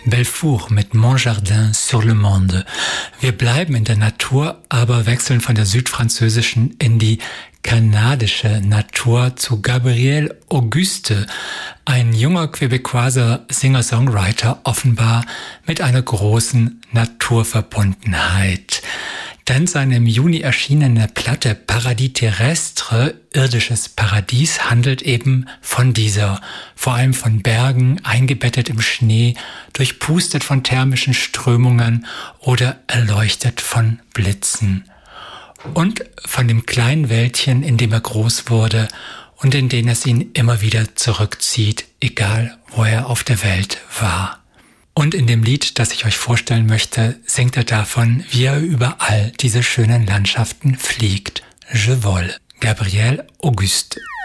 Belfour mit Mon Jardin sur le Monde. Wir bleiben in der Natur, aber wechseln von der südfranzösischen in die kanadische Natur zu Gabriel Auguste, ein junger québécoiser Singer-Songwriter, offenbar mit einer großen Naturverbundenheit. Denn seine im Juni erschienene Platte Paradis Terrestre, irdisches Paradies, handelt eben von dieser, vor allem von Bergen, eingebettet im Schnee, durchpustet von thermischen Strömungen oder erleuchtet von Blitzen. Und von dem kleinen Wäldchen, in dem er groß wurde und in den es ihn immer wieder zurückzieht, egal wo er auf der Welt war. Und in dem Lied, das ich euch vorstellen möchte, singt er davon, wie er überall diese schönen Landschaften fliegt. Je vole. Gabriel Auguste.